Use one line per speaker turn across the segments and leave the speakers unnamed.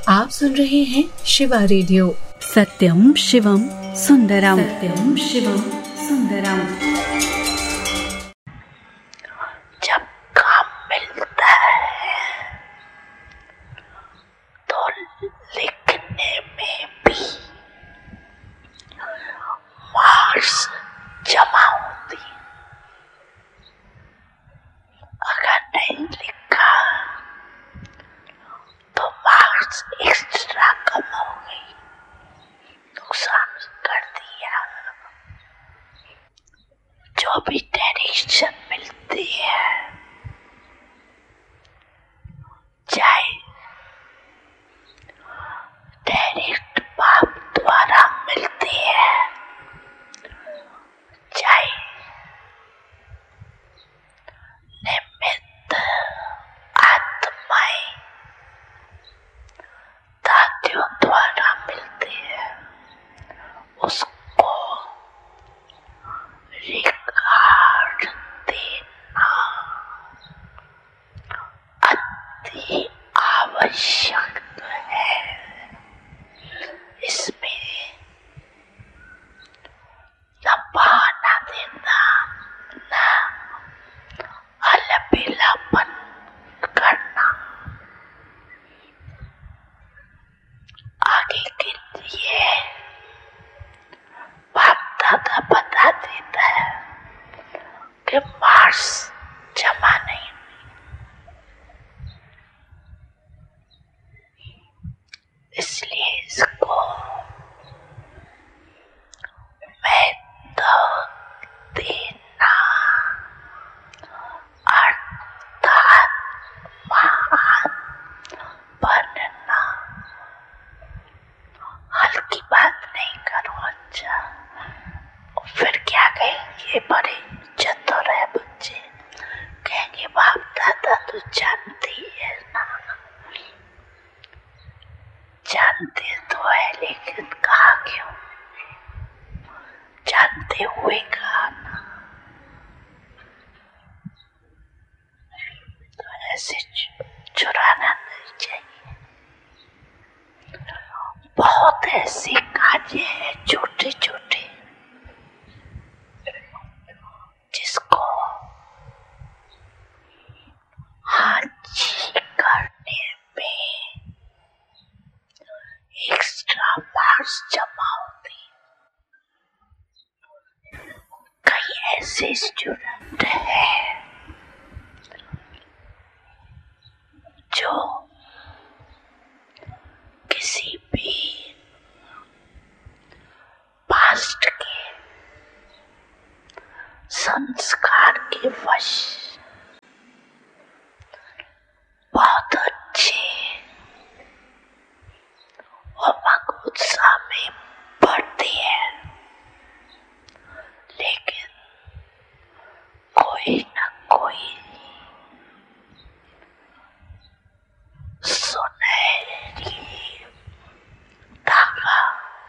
आप सुन रहे हैं शिवा रेडियो।
सत्यम शिवम सुंदरम, सत्यम शिवम सुंदरम।
जब काम मिलता है तो लिखने में भी मार्क्स जमा होती। अगर नहीं लिखा तो मार्क्स एक्स्ट्रा कम हो गई, नुकसान कर दिया। जो भी डायरेक्शन मिलती है, चाहे डायरेक्ट बाप द्वारा मिलती है, चाहे निमित्त आत्माएं दादियों द्वारा मिलती है, उसको रिकॉर्ड देना अति आवश्यक है। इसमें न बहाना देना, न अलबेलापन करना। आगे के लिए बाप दादा बता देता है कि मार्क्स जमा नहीं हुई, इसलिए इसको महत्व देना अर्थात महान बनना। हल्की बात नहीं करो। अच्छा, फिर क्या कहेंगे बड़े चतुर है बच्चे, कहेंगे बाप दादा तो जानते ही है ना। जानते तो है, लेकिन कहा क्यों? जानते हुए कहा ना। तो ऐसे चुराना नहीं चाहिए। बहुत ऐसे कार्य हैं छोटे छोटे जिसको हाजी करने में एक्स्ट्रा मार्क्स जमा होती। कई ऐसे स्टूडेंट हैं जो किसी भी पास्ट के संस्कार के वश बहुत अच्छे और मगोत्साह में पढ़ते हैं, लेकिन कोई न कोई सुनहरी धागा,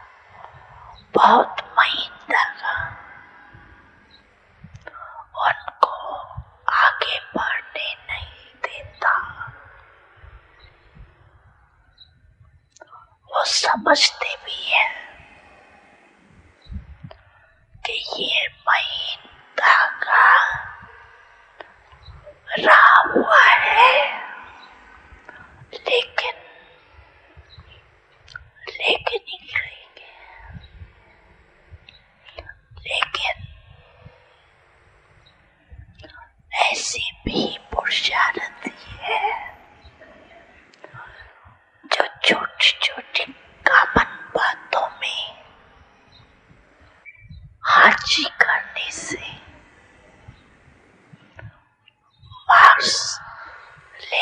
बहुत महीन धागा उनको आगे बढ़ने नहीं देता। वो समझते भी हैं कि ये महीन धागा रहा हुआ है, लेकिन ही रहेंगे। लेकिन ऐसी भी पुरुषार्थी है जो छोटी छोटी कामन बातों में हाजी करने से मार्क्स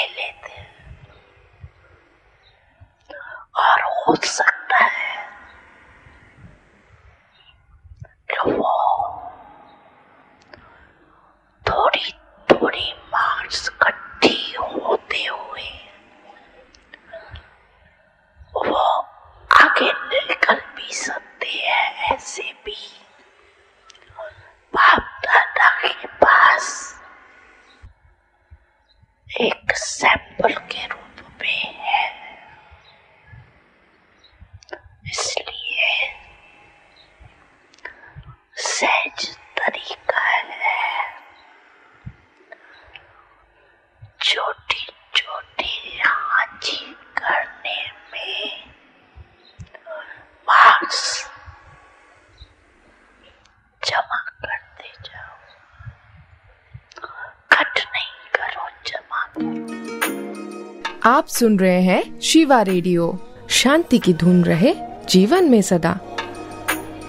आप सुन रहे हैं शिवा रेडियो। शांति की धुन रहे जीवन में सदा।